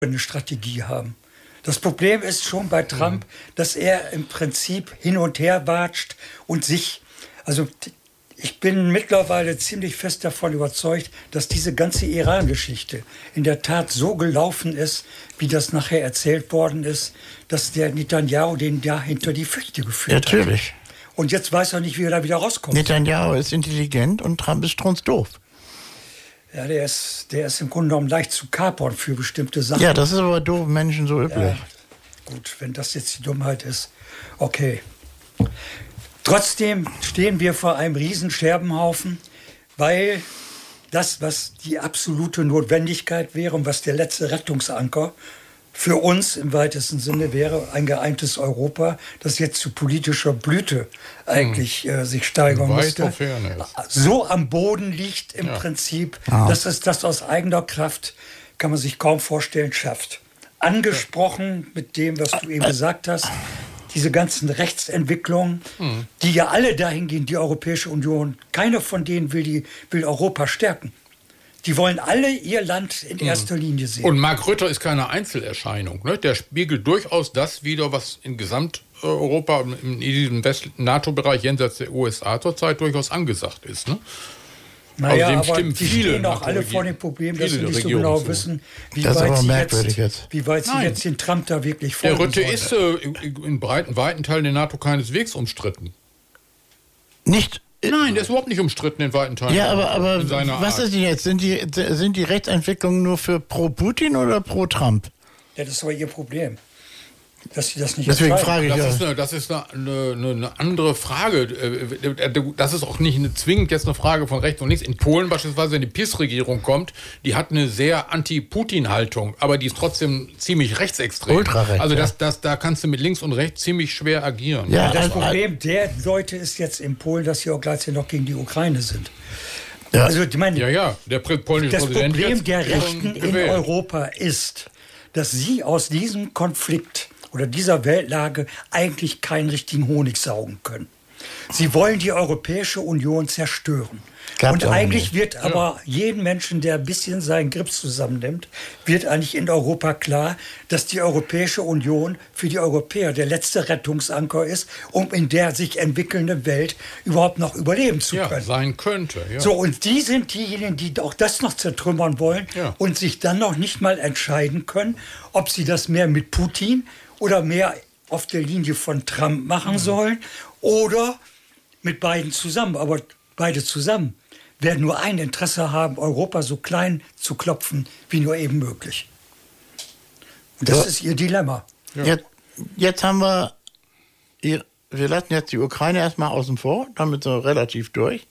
eine Strategie haben. Das Problem ist schon bei Trump, dass er im Prinzip hin und her watscht und also ich bin mittlerweile ziemlich fest davon überzeugt, dass diese ganze Iran-Geschichte in der Tat so gelaufen ist, wie das nachher erzählt worden ist, dass der Netanyahu den da hinter die Früchte geführt hat. Natürlich. Und jetzt weiß er nicht, wie er da wieder rauskommt. Netanyahu ist intelligent und Trump ist strunzdoof. Ja, der ist im Grunde genommen leicht zu kapern für bestimmte Sachen. Ja, das ist aber doofen Menschen so üblich. Ja, gut, wenn das jetzt die Dummheit ist, okay. Trotzdem stehen wir vor einem riesen Scherbenhaufen, weil das, was die absolute Notwendigkeit wäre und was der letzte Rettungsanker für uns im weitesten Sinne wäre, ein geeintes Europa, das jetzt zu politischer Blüte eigentlich sich steigern musste, so am Boden liegt im Prinzip, dass es das aus eigener Kraft, kann man sich kaum vorstellen, schafft. Angesprochen mit dem, was du eben gesagt hast, diese ganzen Rechtsentwicklungen, die ja alle dahin gehen, die Europäische Union, keiner von denen will Europa stärken. Die wollen alle ihr Land in erster Linie sehen. Und Mark Rutte ist keine Einzelerscheinung. Ne? Der spiegelt durchaus das wider, was in Gesamteuropa, in diesem NATO-Bereich jenseits der USA zurzeit durchgeits angesagt ist. Ne? Naja, aber die stehen auch alle vor dem Problem, dass sie nicht so genau wissen, wie weit sie jetzt den Trump da wirklich folgen. Der Rutte ist in weiten Teilen der NATO keineswegs umstritten. Nicht? Nein, der ist überhaupt nicht umstritten in weiten Teilen. Ja, aber was ist denn jetzt? Sind die Rechtsentwicklungen nur für pro Putin oder pro Trump? Ja, das ist aber ihr Problem, dass sie das nicht Deswegen frage ich das ist eine andere Frage. Das ist auch nicht zwingend jetzt eine Frage von rechts und links. In Polen beispielsweise, wenn die PiS-Regierung kommt, die hat eine sehr Anti-Putin-Haltung, aber die ist trotzdem ziemlich rechtsextrem. Ultrarecht. Also da kannst du mit links und rechts ziemlich schwer agieren. Ja, das Problem der Leute ist jetzt in Polen, dass sie auch gleichzeitig noch gegen die Ukraine sind. Ja. Also, ich meine, der polnische das Präsident Problem der Rechten in Europa ist, dass sie aus diesem Konflikt oder dieser Weltlage eigentlich keinen richtigen Honig saugen können. Sie wollen die Europäische Union zerstören. Und eigentlich wird aber jedem Menschen, der ein bisschen seinen Grips zusammennimmt, wird eigentlich in Europa klar, dass die Europäische Union für die Europäer der letzte Rettungsanker ist, um in der sich entwickelnden Welt überhaupt noch überleben zu können. Ja, sein könnte. Ja. So, und die sind diejenigen, die auch das noch zertrümmern wollen und sich dann noch nicht mal entscheiden können, ob sie das mehr mit Putin oder mehr auf der Linie von Trump machen sollen oder mit beiden zusammen. Aber beide zusammen werden nur ein Interesse haben, Europa so klein zu klopfen, wie nur eben möglich. Und das ist ihr Dilemma. Ja. Jetzt haben wir lassen jetzt die Ukraine erstmal außen vor, damit so relativ durch.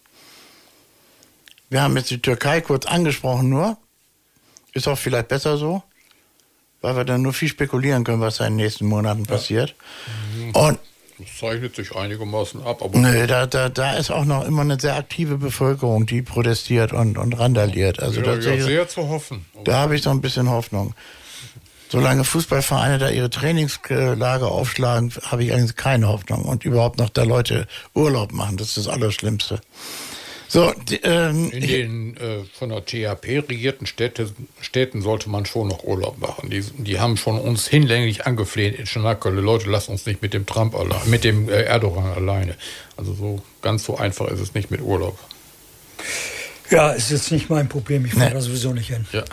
Wir haben jetzt die Türkei kurz angesprochen nur. Ist auch vielleicht besser so, weil wir dann nur viel spekulieren können, was da in den nächsten Monaten passiert. Und das zeichnet sich einigermaßen ab. Aber nö, da ist auch noch immer eine sehr aktive Bevölkerung, die protestiert und randaliert. Also sehr zu hoffen. Da habe ich so ein bisschen Hoffnung. Solange Fußballvereine da ihre Trainingslager aufschlagen, habe ich eigentlich keine Hoffnung. Und überhaupt noch da Leute Urlaub machen, das ist das Allerschlimmste. So, in den von der THP regierten Städten sollte man schon noch Urlaub machen. Die haben schon uns hinlänglich angefleht in Çanakkale, Leute, lasst uns nicht mit dem mit dem Erdogan alleine. Also so ganz so einfach ist es nicht mit Urlaub. Ja, ist jetzt nicht mein Problem, ich fahre da sowieso nicht hin. Ja.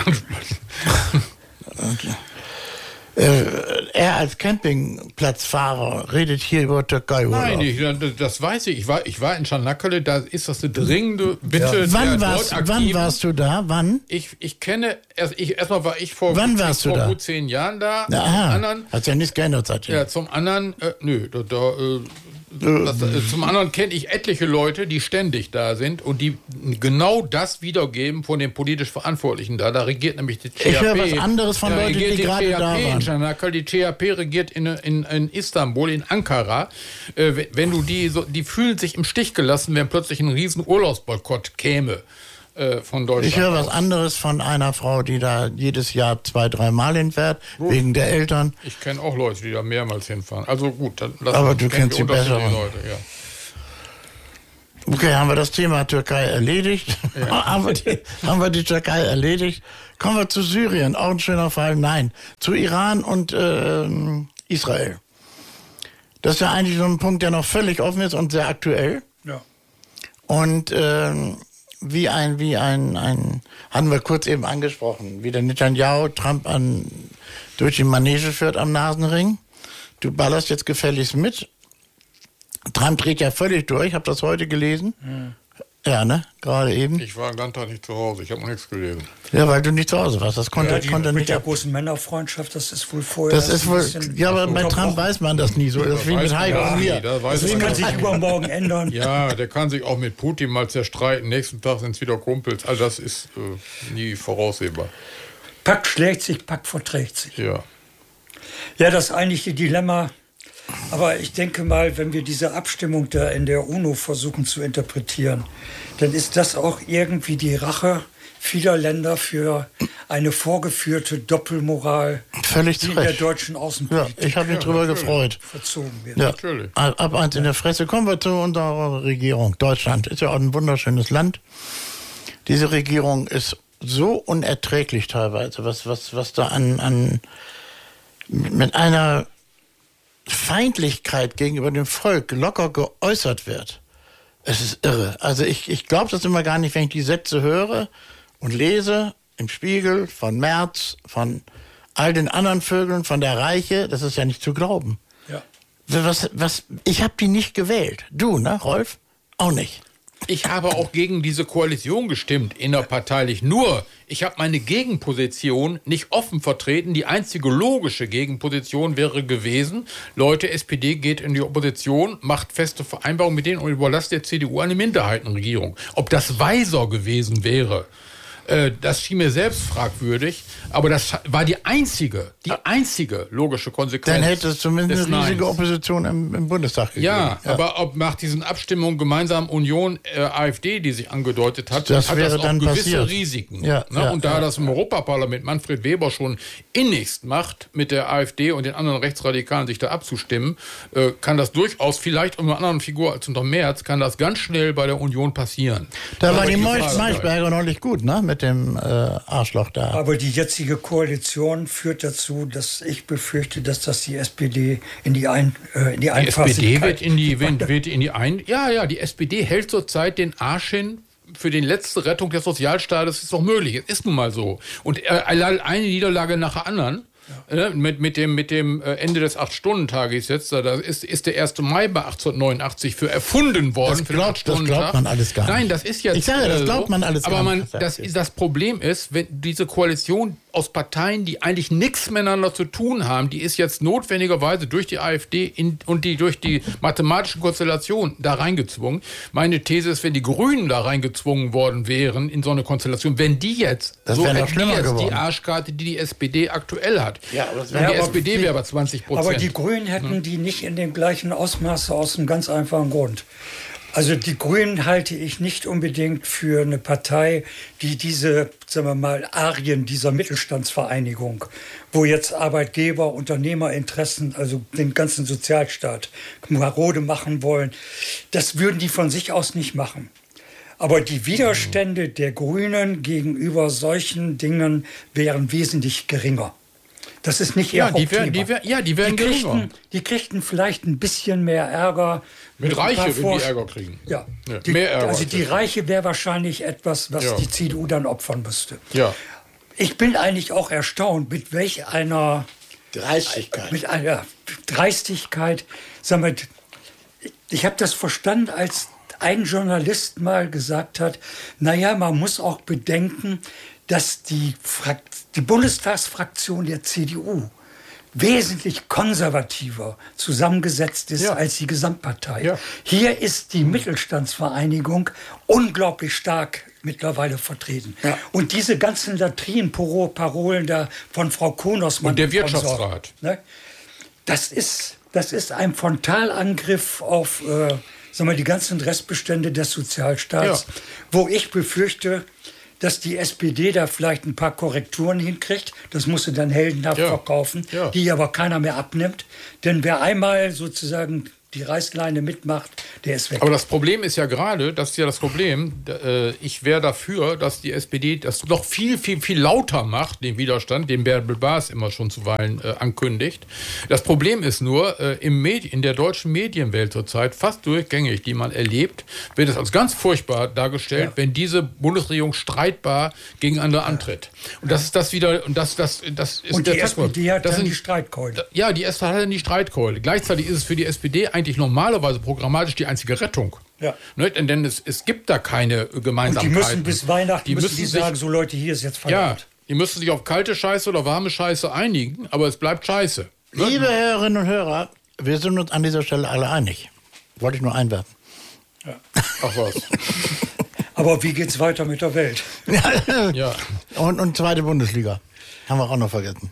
Okay. Er als Campingplatzfahrer redet hier über Türkei-Urlaub. Nein, das weiß ich. Ich war in Çanakkale, da ist das eine dringende Bitte. Ja. Wann warst du da? Wann? Erstmal war ich vor gut 10 Jahren da. Aha, hat ja nichts geändert seitdem. Ja, zum anderen, zum anderen kenne ich etliche Leute, die ständig da sind und die genau das wiedergeben von den politisch Verantwortlichen da. Da regiert nämlich die THP. Ich höre was anderes von Leuten, die gerade da waren. Die THP regiert in Istanbul, in Ankara. Wenn du die fühlen sich im Stich gelassen, wenn plötzlich ein riesen Urlaubsboykott käme. Von Deutschland. Ich höre was anderes von einer Frau, die da jedes Jahr 2-3 Mal hinfährt, wegen der Eltern. Ich kenne auch Leute, die da mehrmals hinfahren. Also gut, dann aber du kennst die besseren. Leute, ja. Okay, haben wir das Thema Türkei erledigt? Ja. haben wir die Türkei erledigt? Kommen wir zu Syrien, auch ein schöner Fall. Nein, zu Iran und Israel. Das ist ja eigentlich so ein Punkt, der noch völlig offen ist und sehr aktuell. Ja. Und wie ein, hatten wir kurz eben angesprochen, wie der Netanyahu Trump durch die Manege führt am Nasenring. Du ballerst jetzt gefälligst mit. Trump dreht ja völlig durch, hab das heute gelesen. Ja, ne? Gerade eben. Ich war den ganzen Tag nicht zu Hause, ich habe noch nichts gelesen. Ja, weil du nicht zu Hause warst. Das konnte mit nicht. der großen Männerfreundschaft, das ist wohl vorher. Das ist wohl. Ja, aber bei Trump weiß man das nie so. Das ist wie mit Heiko und mir. Das kann sich übermorgen ändern. Ja, der kann sich auch mit Putin mal zerstreiten. Nächsten Tag sind es wieder Kumpels. Also das ist nie voraussehbar. Pakt schlägt sich, Pakt verträgt sich. Ja. Ja, das eigentliche Dilemma. Aber ich denke mal, wenn wir diese Abstimmung da in der UNO versuchen zu interpretieren, dann ist das auch irgendwie die Rache vieler Länder für eine vorgeführte Doppelmoral, völlig die in der deutschen Außenpolitik ich habe mich drüber gefreut. verzogen wird. Ja, Natürlich. ab eins in der Fresse. Kommen wir zu unserer Regierung. Deutschland ist ja auch ein wunderschönes Land. Diese Regierung ist so unerträglich teilweise, was da mit einer Feindlichkeit gegenüber dem Volk locker geäußert wird. Es ist irre. Also ich glaube das immer gar nicht, wenn ich die Sätze höre und lese im Spiegel von Merz, von all den anderen Vögeln, von der Reiche. Das ist ja nicht zu glauben. Ja. Ich habe die nicht gewählt. Du, ne, Rolf? Auch nicht. Ich habe auch gegen diese Koalition gestimmt, innerparteilich. Nur, ich habe meine Gegenposition nicht offen vertreten. Die einzige logische Gegenposition wäre gewesen, Leute, SPD geht in die Opposition, macht feste Vereinbarungen mit denen und überlasst der CDU eine Minderheitenregierung. Ob das weiser gewesen wäre, das schien mir selbst fragwürdig, aber das war die einzige logische Konsequenz. Dann hätte es zumindest eine riesige Opposition im Bundestag gegeben. Ja, aber ob nach diesen Abstimmungen gemeinsam Union, AfD, die sich angedeutet hat, das hat wäre das auch dann gewisse passiert. Risiken. Ja, ne? Und da das im Europaparlament Manfred Weber schon innigst macht, mit der AfD und den anderen Rechtsradikalen sich da abzustimmen, kann das durchaus, vielleicht unter einer anderen Figur als unter Merz, kann das ganz schnell bei der Union passieren. Da war die Maischberger neulich gut, ne? Mit dem Arschloch da. Aber die jetzige Koalition führt dazu, dass ich befürchte, dass das die SPD in die Einfahrsigkeit... Die SPD wird in die die SPD hält zurzeit den Arsch hin. Für die letzte Rettung des Sozialstaates ist doch möglich. Es ist nun mal so. Und eine Niederlage nach der anderen. Ja. Mit dem Ende des 8-Stunden-Tages jetzt, da ist der 1. Mai bei 1889 für erfunden worden. Das glaubt man alles gar nicht. Nein, das ist jetzt. Ich sage, das glaubt man alles gar nicht. Aber das Problem ist, wenn diese Koalition aus Parteien, die eigentlich nichts miteinander zu tun haben, die ist jetzt notwendigerweise durch die AfD durch die mathematische Konstellation da reingezwungen. Meine These ist, wenn die Grünen da reingezwungen worden wären in so eine Konstellation, wenn die jetzt, das so hätten die jetzt die Arschkarte, die SPD aktuell hat. Ja, aber die SPD wäre bei 20%. Aber die Grünen hätten die nicht in dem gleichen Ausmaße aus einem ganz einfachen Grund. Also die Grünen halte ich nicht unbedingt für eine Partei, die diese, sagen wir mal, Arien dieser Mittelstandsvereinigung, wo jetzt Arbeitgeber, Unternehmerinteressen, also den ganzen Sozialstaat marode machen wollen, das würden die von sich aus nicht machen. Aber die Widerstände der Grünen gegenüber solchen Dingen wären wesentlich geringer. Das ist nicht ihr Hauptthema. Die wären geringer. Die kriegten vielleicht ein bisschen mehr Ärger. Mit Reiche würden die Ärger kriegen. Ja. Mehr Ärger. Also die Reiche wäre wahrscheinlich etwas, was die CDU dann opfern müsste. Ja. Ich bin eigentlich auch erstaunt, mit welch einer Dreistigkeit. Mit einer Dreistigkeit. Sagen wir, ich habe das verstanden, als ein Journalist mal gesagt hat, naja, man muss auch bedenken, dass die Bundestagsfraktion der CDU wesentlich konservativer zusammengesetzt ist als die Gesamtpartei. Ja. Hier ist die Mittelstandsvereinigung unglaublich stark mittlerweile vertreten. Ja. Und diese ganzen Latrinenparolen da von Frau Konersmann und der Wirtschaftsrat. Ne, das ist ein Frontalangriff auf sagen wir, die ganzen Restbestände des Sozialstaats, wo ich befürchte, dass die SPD da vielleicht ein paar Korrekturen hinkriegt. Das muss sie dann heldenhaft verkaufen, die aber keiner mehr abnimmt. Denn wer einmal sozusagen die Reißleine mitmacht, der ist weg. Aber das Problem ist ja gerade, das ist ja das Problem, ich wäre dafür, dass die SPD das noch viel, viel, viel lauter macht, den Widerstand, den Bärbel Baas immer schon zuweilen ankündigt. Das Problem ist nur, in der deutschen Medienwelt zurzeit, fast durchgängig, die man erlebt, wird es als ganz furchtbar dargestellt, wenn diese Bundesregierung streitbar gegeneinander antritt. Und das ist das wieder, und das ist und der die SPD hat dann die Streitkeule. Ja, die SPD hat dann die Streitkeule. Gleichzeitig ist es für die SPD eigentlich normalerweise programmatisch die einzige Rettung. Ja. Ne? Denn es gibt da keine Gemeinsamkeiten. Und die müssen bis Weihnachten müssen die sagen, so Leute, hier ist jetzt Feierabend. Ja, die müssen sich auf kalte Scheiße oder warme Scheiße einigen, aber es bleibt Scheiße. Ne? Liebe Hörerinnen und Hörer, wir sind uns an dieser Stelle alle einig. Wollte ich nur einwerfen. Ja. Ach was. Aber wie geht's weiter mit der Welt? Ja. Und zweite Bundesliga. Haben wir auch noch vergessen.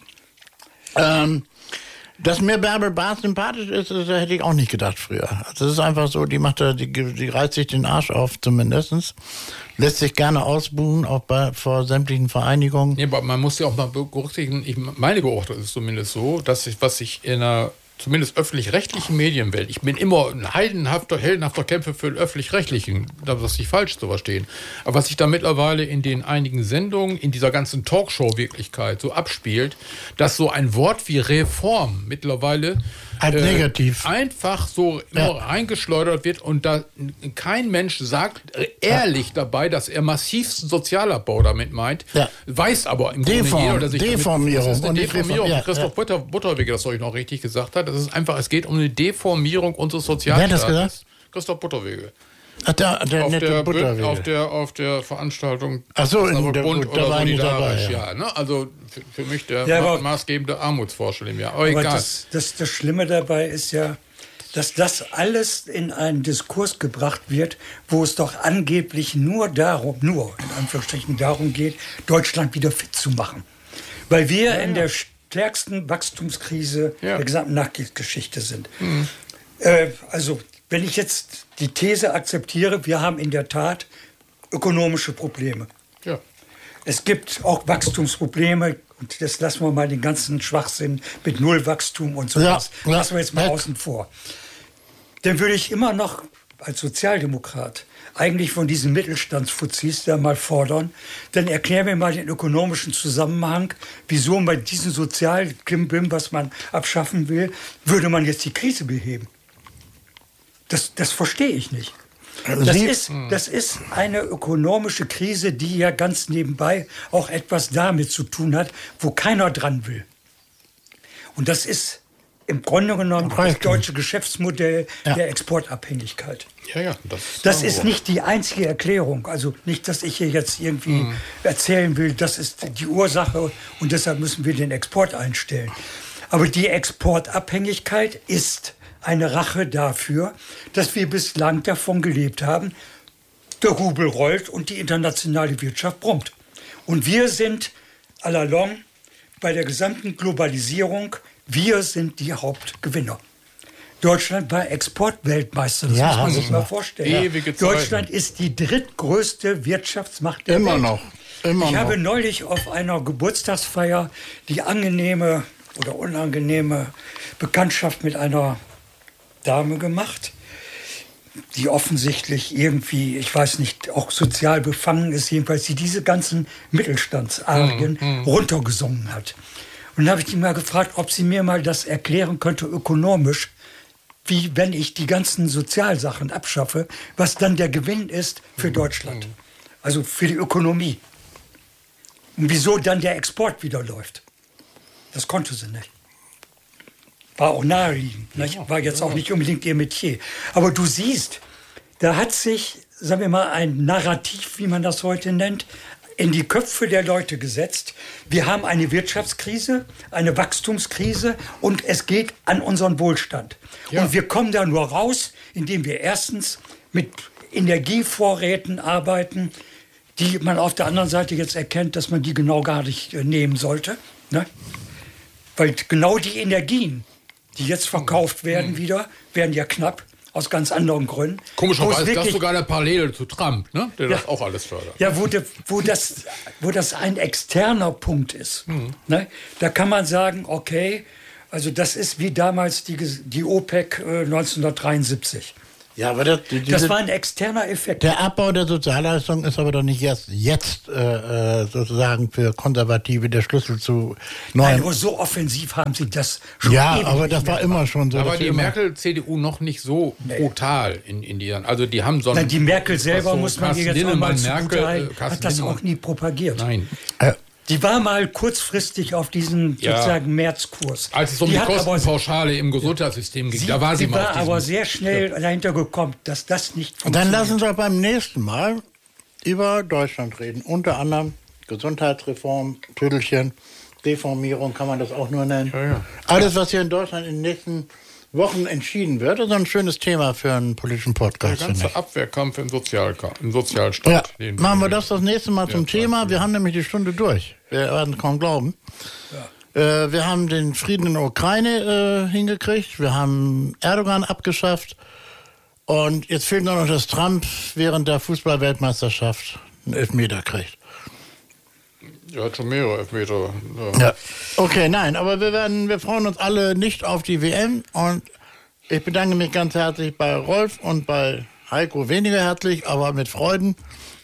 Dass mir Bärbel Baas sympathisch ist, das hätte ich auch nicht gedacht früher. Also das ist einfach so, die reißt sich den Arsch auf zumindest. Lässt sich gerne ausbuhen, auch vor sämtlichen Vereinigungen. Nee, aber man muss ja auch mal berücksichtigen, meine Beobachtung ist zumindest so, dass was ich in einer zumindest öffentlich-rechtlichen Medienwelt, ich bin immer ein heldenhafter Kämpfer für den öffentlich-rechtlichen, das ist nicht falsch zu verstehen, aber was sich da mittlerweile in den einigen Sendungen, in dieser ganzen Talkshow-Wirklichkeit so abspielt, dass so ein Wort wie Reform mittlerweile negativ einfach so immer eingeschleudert wird und da kein Mensch sagt ehrlich dabei, dass er massivsten Sozialabbau damit meint, weiß aber im Grunde jeder, dass Deformierung. Das ist eine Deformierung. Christoph Butterwege das euch noch richtig gesagt hat. Das ist einfach, es geht um eine Deformierung unseres Sozialstaates. Wer hat das gesagt? Christoph Butterwege. Ach, der nette Butterwege. Auf der Veranstaltung. Ach so, in der Bund da war ich nicht dabei. Ja, ne? Also für mich der maßgebende Armutsforscher im Jahr. Aber egal. Das Schlimme dabei ist ja, dass das alles in einen Diskurs gebracht wird, wo es doch angeblich nur in Anführungsstrichen darum geht, Deutschland wieder fit zu machen. Weil wir in der stärksten Wachstumskrise der gesamten Nachkriegsgeschichte sind. Mhm. Also, wenn ich jetzt die These akzeptiere, wir haben in der Tat ökonomische Probleme. Ja. Es gibt auch Wachstumsprobleme, und das lassen wir mal den ganzen Schwachsinn mit Nullwachstum und so was. Lassen wir jetzt mal außen vor. Dann würde ich immer noch als Sozialdemokrat eigentlich von diesen Mittelstandsfuzis da mal fordern, dann erklär mir mal den ökonomischen Zusammenhang, wieso bei diesem Sozialklimbim, was man abschaffen will, würde man jetzt die Krise beheben. Das verstehe ich nicht. Das ist eine ökonomische Krise, die ja ganz nebenbei auch etwas damit zu tun hat, wo keiner dran will. Und das ist im Grunde genommen das deutsche Geschäftsmodell der Exportabhängigkeit. Ja, das ist nicht die einzige Erklärung. Also nicht, dass ich hier jetzt irgendwie erzählen will, das ist die Ursache und deshalb müssen wir den Export einstellen. Aber die Exportabhängigkeit ist eine Rache dafür, dass wir bislang davon gelebt haben, der Rubel rollt und die internationale Wirtschaft brummt. Und wir sind à la longue bei der gesamten Globalisierung, wir sind die Hauptgewinner. Deutschland war Exportweltmeister, das muss man sich mal vorstellen. Deutschland ist die drittgrößte Wirtschaftsmacht der Welt. Ich habe neulich auf einer Geburtstagsfeier die angenehme oder unangenehme Bekanntschaft mit einer Dame gemacht, die offensichtlich irgendwie, ich weiß nicht, auch sozial befangen ist, jedenfalls die diese ganzen Mittelstandsarien runtergesungen hat. Und dann habe ich die mal gefragt, ob sie mir mal das erklären könnte ökonomisch, wie wenn ich die ganzen Sozialsachen abschaffe, was dann der Gewinn ist für Deutschland, also für die Ökonomie. Und wieso dann der Export wieder läuft. Das konnte sie nicht. War auch naheliegend. War jetzt auch nicht unbedingt ihr Metier. Aber du siehst, da hat sich, sagen wir mal, ein Narrativ, wie man das heute nennt, in die Köpfe der Leute gesetzt. Wir haben eine Wirtschaftskrise, eine Wachstumskrise und es geht an unseren Wohlstand. Ja. Und wir kommen da nur raus, indem wir erstens mit Energievorräten arbeiten, die man auf der anderen Seite jetzt erkennt, dass man die genau gar nicht nehmen sollte. Ne? Weil genau die Energien, die jetzt verkauft werden werden ja knapp, aus ganz anderen Gründen. Komischerweise ist das sogar eine Parallele zu Trump, ne? Der das auch alles fördert. Ja, wo das ein externer Punkt ist. Ne? Da kann man sagen, okay, Also das ist wie damals die OPEC 1973. Ja, aber Das war ein externer Effekt. der Abbau der Sozialleistungen ist aber doch nicht erst jetzt sozusagen für Konservative der Schlüssel zu neuen. Nein, so offensiv haben sie das schon Ja, ewig aber nicht das mehr war immer schon so. Aber dass die immer- Merkel-CDU noch nicht so brutal in ihren. Also die haben so Nein, die Merkel was selber, so muss man ihr jetzt auch mal zugutehalten, hat das auch nie propagiert. Nein. Die war mal kurzfristig auf diesen Ja. sozusagen Märzkurs. Als es um die hat aber- Kostenpauschale im Gesundheitssystem ging, da war sie sie mal war auf diesem, aber sehr schnell dahinter gekommen, dass das nicht Und dann funktioniert. lassen Sie doch beim nächsten Mal über Deutschland reden. Unter anderem Gesundheitsreform, Tüdelchen, Reformierung kann man das auch nur nennen. Ja. Alles, was hier in Deutschland in den nächsten Wochen entschieden wird, ist ein schönes Thema für einen politischen der Podcast. finde ich. ganze Abwehrkampf im Sozialstaat. Ja, den machen wir das nächste Mal zum Ja, Thema. Wir haben nämlich die Stunde durch. Wir werden kaum glauben. Wir haben den Frieden in der Ukraine hingekriegt. Wir haben Erdogan abgeschafft. Und jetzt fehlt nur noch, dass Trump während der Fußball-Weltmeisterschaft einen Elfmeter kriegt. Ja, hat schon mehrere Elfmeter. Ja. Okay, nein, aber wir freuen uns alle nicht auf die WM. Und ich bedanke mich ganz herzlich bei Rolf und bei Heiko weniger herzlich, aber mit Freuden.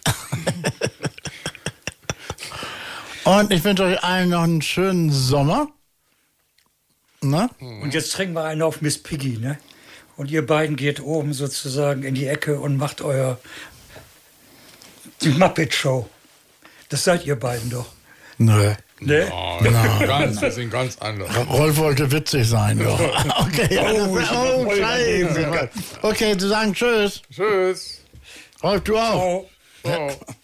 Und ich wünsche euch allen noch einen schönen Sommer. Na? Und jetzt trinken wir einen auf Miss Piggy, ne? Und ihr beiden geht oben sozusagen in die Ecke und macht die Muppet Show. Das seid ihr beiden doch. Nö. Ne? Wir sind ganz anders. Rolf wollte witzig sein, doch. Okay, Oh, scheiße. Okay, zu sagen Tschüss. Tschüss. Rolf, du auch. Oh. Ciao.